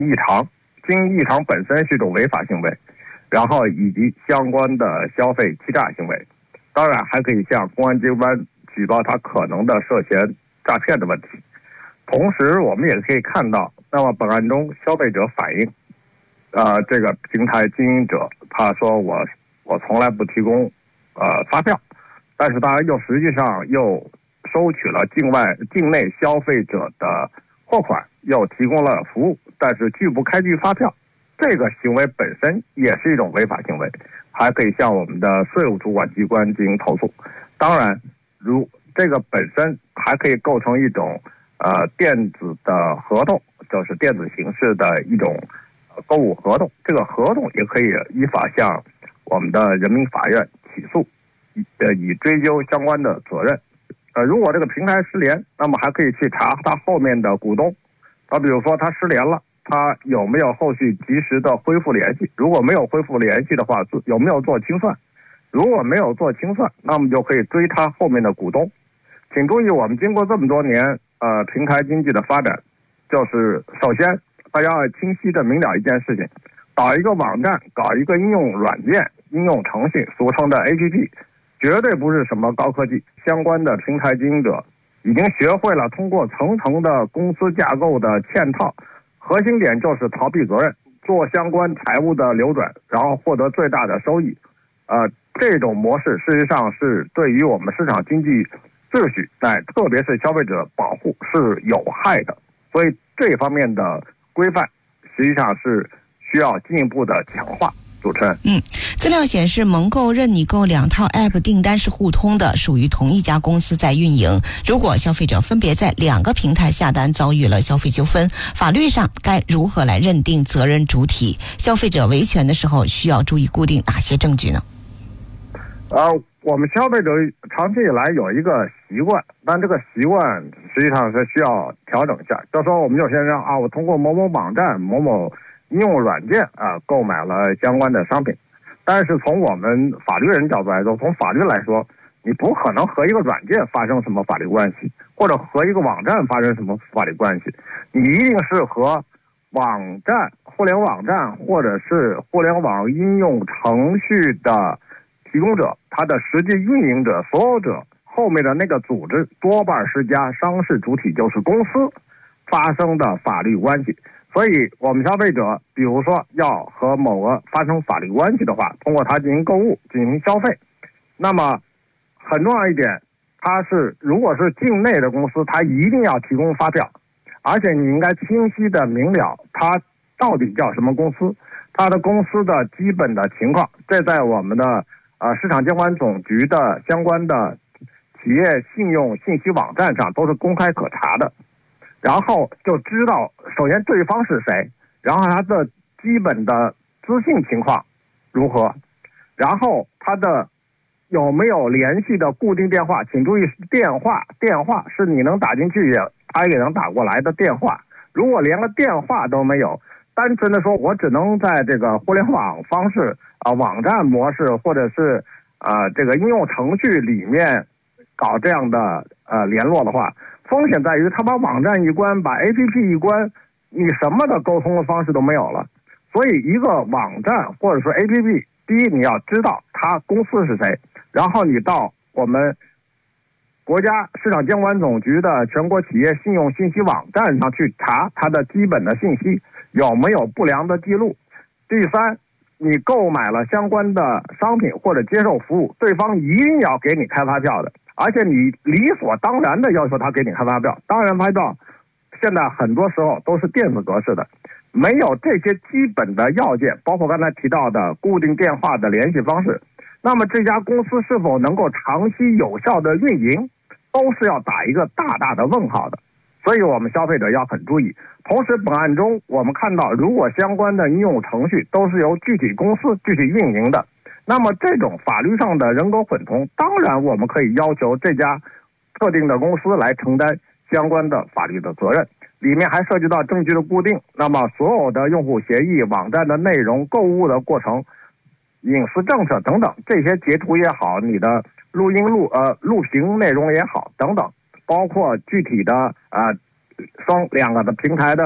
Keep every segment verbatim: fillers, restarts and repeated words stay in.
异常，经营异常本身是一种违法行为，然后以及相关的消费欺诈行为，当然还可以向公安机关举报他可能的涉嫌诈骗的问题。同时，我们也可以看到，那么本案中消费者反映，呃，这个平台经营者他说我我从来不提供呃发票，但是他又实际上又收取了境外境内消费者的货款，又提供了服务，但是拒不开具发票，这个行为本身也是一种违法行为，还可以向我们的税务主管机关进行投诉。当然，如这个本身还可以构成一种呃电子的合同，就是电子形式的一种购物合同，这个合同也可以依法向我们的人民法院起诉，呃以追究相关的责任。呃，如果这个平台失联，那么还可以去查他后面的股东，他比如说他失联了，他有没有后续及时的恢复联系？如果没有恢复联系的话，有没有做清算？如果没有做清算，那么就可以追他后面的股东。请注意，我们经过这么多年呃平台经济的发展，就是首先大家要清晰的明了一件事情，搞一个网站，搞一个应用软件、应用程序，俗称的 A P P， 绝对不是什么高科技。相关的平台经营者已经学会了通过层层的公司架构的嵌套，核心点就是逃避责任，做相关财务的流转，然后获得最大的收益。呃，这种模式事实上是对于我们市场经济秩序，在特别是消费者保护是有害的，所以这方面的规范实际上是需要进一步的强化。主持人， 嗯，资料显示，盟购、任你购两套 App 订单是互通的，属于同一家公司在运营。如果消费者分别在两个平台下单，遭遇了消费纠纷，法律上该如何来认定责任主体？消费者维权的时候需要注意固定哪些证据呢？ 呃，我们消费者长期以来有一个习惯，但这个习惯实际上是需要调整一下。就说我们有些人啊，我通过某某网站、某某应用软件啊购买了相关的商品，但是从我们法律人角度来说，从法律来说，你不可能和一个软件发生什么法律关系，或者和一个网站发生什么法律关系，你一定是和网站、互联网站或者是互联网应用程序的提供者，它的实际运营者、所有者后面的那个组织多半是家商事主体，就是公司发生的法律关系。所以我们消费者比如说要和某个发生法律关系的话，通过它进行购物、进行消费，那么很重要一点，它是如果是境内的公司，它一定要提供发票，而且你应该清晰的明了它到底叫什么公司，它的公司的基本的情况，这在我们的呃市场监管总局的相关的企业信用信息网站上都是公开可查的。然后就知道首先对方是谁，然后他的基本的资信情况如何，然后他的有没有联系的固定电话，请注意电话电话是你能打进去也他也能打过来的电话，如果连个电话都没有，单纯的说我只能在这个互联网方式啊、呃、网站模式或者是呃这个应用程序里面搞这样的呃联络的话，风险在于他把网站一关，把 A P P 一关，你什么的沟通的方式都没有了。所以一个网站或者说 A P P， 第一你要知道它公司是谁，然后你到我们国家市场监管总局的全国企业信用信息网站上去查它的基本的信息有没有不良的记录。第三，你购买了相关的商品或者接受服务，对方一定要给你开发票的，而且你理所当然的要求他给你开发票。当然发票现在很多时候都是电子格式的，没有这些基本的要件，包括刚才提到的固定电话的联系方式，那么这家公司是否能够长期有效的运营，都是要打一个大大的问号的。所以我们消费者要很注意。同时本案中我们看到，如果相关的应用程序都是由具体公司具体运营的，那么这种法律上的人格混同，当然我们可以要求这家特定的公司来承担相关的法律的责任，里面还涉及到证据的固定，那么所有的用户协议、网站的内容、购物的过程、隐私政策等等，这些截图也好，你的录音录呃录屏内容也好等等，包括具体的呃双两个的平台的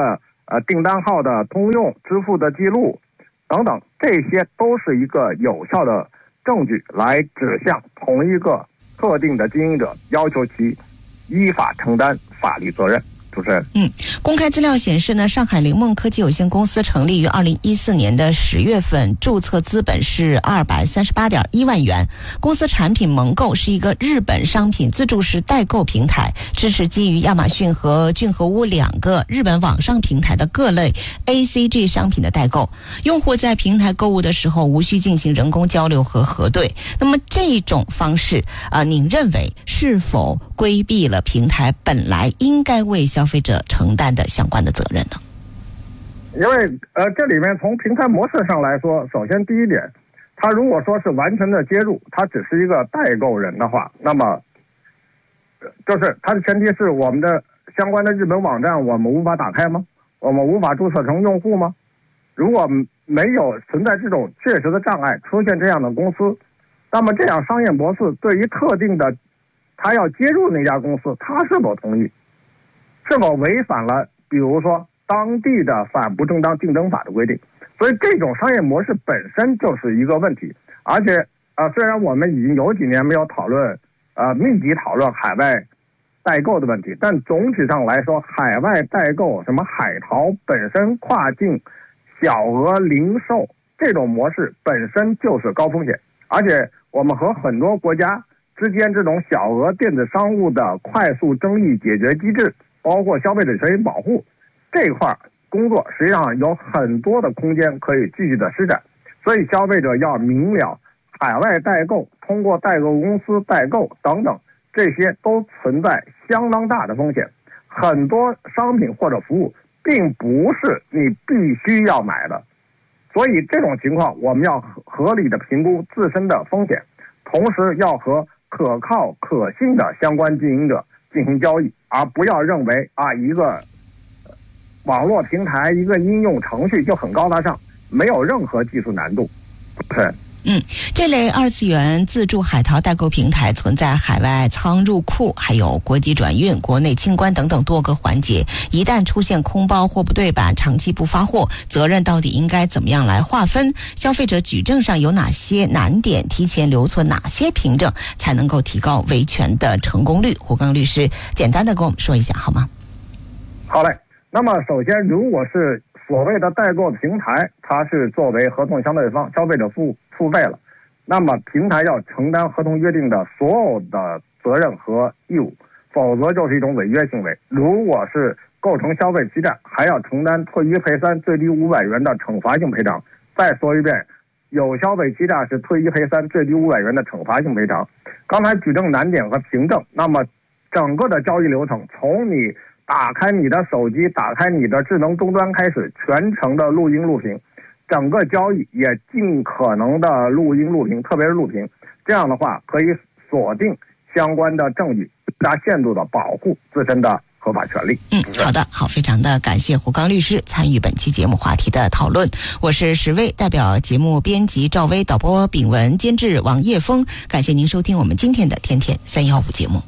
呃订单号的通用、支付的记录等等，这些都是一个有效的证据来指向同一个特定的经营者，要求其依法承担法律责任。主持人， 嗯，公开资料显示呢，上海灵梦科技有限公司成立于二零一四年的十月份，注册资本是二百三十八点一万元。公司产品盟购是一个日本商品自助式代购平台，支持基于亚马逊和俊和屋两个日本网上平台的各类 A C G 商品的代购。用户在平台购物的时候无需进行人工交流和核对。那么这种方式啊、呃，您认为是否规避了平台本来应该为消费者承担的相关的责任呢？ 因为呃，这里面从平台模式上来说，首先第一点，他如果说是完全的接入，他只是一个代购人的话，那么就是他的前提是我们的相关的日本网站我们无法打开吗？我们无法注册成用户吗？如果没有存在这种确实的障碍，出现这样的公司，那么这样商业模式对于特定的他要接入那家公司，他是否同意？是否违反了比如说当地的反不正当竞争法的规定？所以这种商业模式本身就是一个问题。而且呃，虽然我们已经有几年没有讨论呃密集讨论海外代购的问题，但总体上来说，海外代购什么海淘本身跨境小额零售这种模式本身就是高风险，而且我们和很多国家之间这种小额电子商务的快速争议解决机制，包括消费者权益保护这一块工作，实际上有很多的空间可以继续的施展。所以消费者要明了，海外代购通过代购公司代购等等，这些都存在相当大的风险。很多商品或者服务并不是你必须要买的，所以这种情况我们要合理的评估自身的风险，同时要和可靠可信的相关经营者进行交易，而不要认为啊一个网络平台一个应用程序就很高大上，没有任何技术难度。对。 嗯，这类二次元自助海淘代购平台存在海外仓入库、还有国际转运、国内清关等等多个环节。一旦出现空包、货不对版、长期不发货，责任到底应该怎么样来划分？消费者举证上有哪些难点？提前留存哪些凭证，才能够提高维权的成功率？胡刚律师简单的跟我们说一下好吗？ 好嘞。那么首先，如果是所谓的代购平台，它是作为合同相对方，消费者付付费了，那么平台要承担合同约定的所有的责任和义务，否则就是一种违约行为。如果是构成消费欺诈，还要承担退一赔三最低五百元的惩罚性赔偿。再说一遍，有消费欺诈是退一赔三最低五百元的惩罚性赔偿。刚才举证难点和凭证，那么整个的交易流程，从你打开你的手机，打开你的智能终端开始，全程的录音录屏，整个交易也尽可能的录音录屏，特别是录屏，这样的话可以锁定相关的证据，更大限度的保护自身的合法权利。 嗯，好的，好，非常的感谢胡刚律师参与本期节目话题的讨论。我是石薇，代表节目编辑赵薇，导播秉文，监制王叶峰。感谢您收听我们今天的天天三一五节目。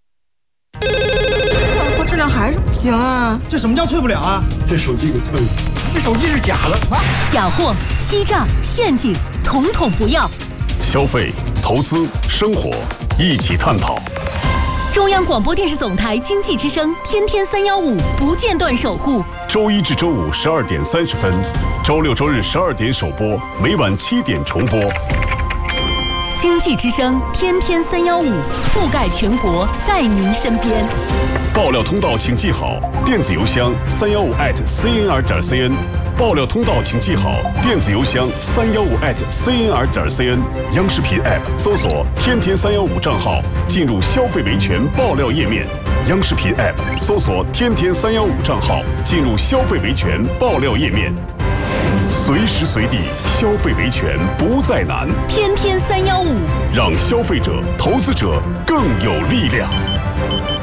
质量还是不行啊！ 这什么叫退不了啊？这手机给退了，这手机是假的啊！ 假货、欺诈、陷阱，统统不要。 消费、投资、生活，一起探讨。 中央广播电视总台经济之声，天天三幺五不间断守护。 周一至周五十二点三十分，周六周日十二点首播，每晚七点重播。 经济之声，天天三幺五，覆盖全国，在您身边。 爆料通道请记好，电子邮箱三幺五 at cnr 点 cn。爆料通道请记好，电子邮箱三幺五 at cnr 点 cn。央视频 app 搜索“天天三幺五”账号，进入消费维权爆料页面。央视频 app 搜索“天天三幺五”账号，进入消费维权爆料页面。随时随地消费维权不再难， 天天三幺五， 让消费者、投资者更有力量。